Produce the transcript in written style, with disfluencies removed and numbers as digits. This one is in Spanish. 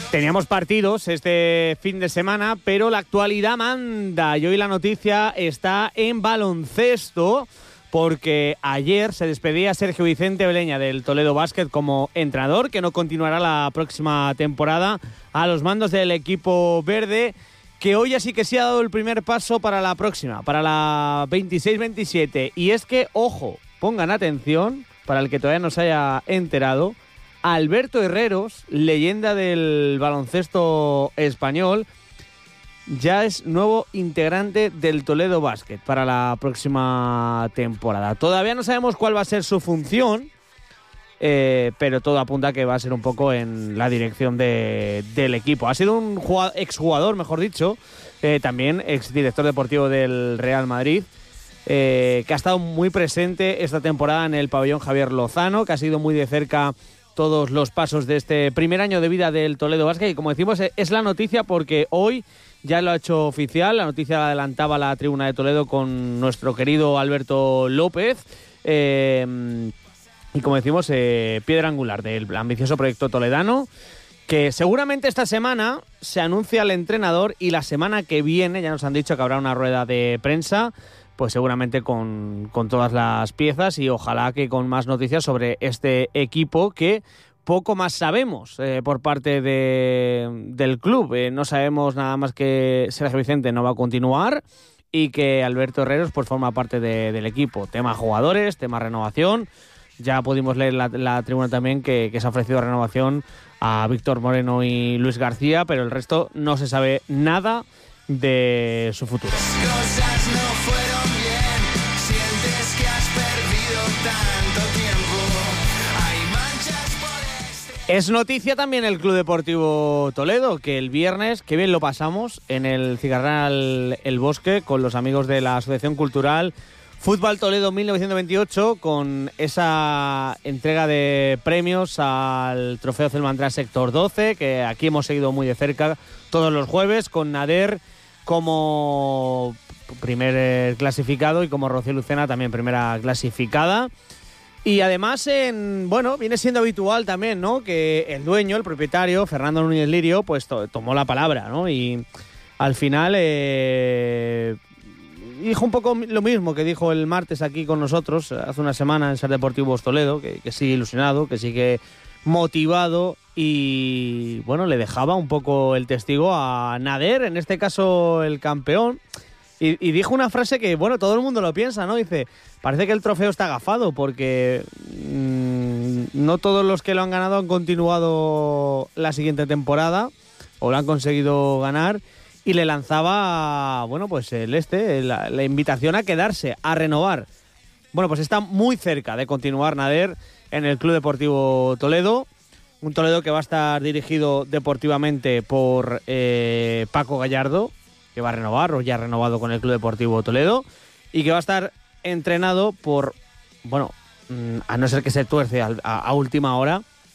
Teníamos partidos este fin de semana, pero la actualidad manda y hoy la noticia está en baloncesto porque ayer se despedía Sergio Vicente Beleña del Toledo Basket como entrenador, que no continuará la próxima temporada a los mandos del equipo verde, que hoy así que sí ha dado el primer paso para la próxima, para la 26-27. Y es que, ojo, pongan atención, para el que todavía no se haya enterado, Alberto Herreros, leyenda del baloncesto español, ya es nuevo integrante del Toledo Basket para la próxima temporada. Todavía no sabemos cuál va a ser su función, pero todo apunta a que va a ser un poco en la dirección del equipo. Ha sido un exjugador, mejor dicho, también exdirector deportivo del Real Madrid, que ha estado muy presente esta temporada en el pabellón Javier Lozano, que ha sido muy de cerca todos los pasos de este primer año de vida del Toledo Basket. Y como decimos, es la noticia porque hoy ya lo ha hecho oficial. La noticia la adelantaba la Tribuna de Toledo con nuestro querido Alberto López. Y como decimos, piedra angular del ambicioso proyecto toledano, que seguramente esta semana se anuncia el entrenador y la semana que viene, ya nos han dicho que habrá una rueda de prensa, pues seguramente con todas las piezas y ojalá que con más noticias sobre este equipo que poco más sabemos por parte del club. No sabemos nada más que Sergio Vicente no va a continuar y que Alberto Herreros pues forma parte del equipo. Tema jugadores, tema renovación. Ya pudimos leer la tribuna también que se ha ofrecido renovación a Víctor Moreno y Luis García, pero el resto no se sabe nada de su futuro. Cosas no fueron bien, sientes que has perdido tanto tiempo, hay manchas por Es noticia también el Club Deportivo Toledo, que el viernes, que bien lo pasamos en el Cigarral El Bosque con los amigos de la Asociación Cultural Fútbol Toledo 1928, con esa entrega de premios al Trofeo Celmandrás Sector 12, que aquí hemos seguido muy de cerca todos los jueves, con Nader como primer clasificado y como Rocío Lucena también primera clasificada. Y además, viene siendo habitual también, ¿no?, que el dueño, el propietario, Fernando Núñez Lirio, pues tomó la palabra, ¿no? Y al final dijo un poco lo mismo que dijo el martes aquí con nosotros, hace una semana en Ser Deportivos Toledo, que sigue ilusionado, que sigue motivado y, bueno, le dejaba un poco el testigo a Nader, en este caso el campeón, y dijo una frase que, bueno, todo el mundo lo piensa, ¿no? Dice, parece que el trofeo está agafado porque no todos los que lo han ganado han continuado la siguiente temporada o lo han conseguido ganar, y le lanzaba, bueno, pues la invitación a quedarse, a renovar. Bueno, pues está muy cerca de continuar Nader en el Club Deportivo Toledo, un Toledo que va a estar dirigido deportivamente por Paco Gallardo, que va a renovar, o ya ha renovado con el Club Deportivo Toledo, y que va a estar entrenado por, bueno, a no ser que se tuerce a última hora,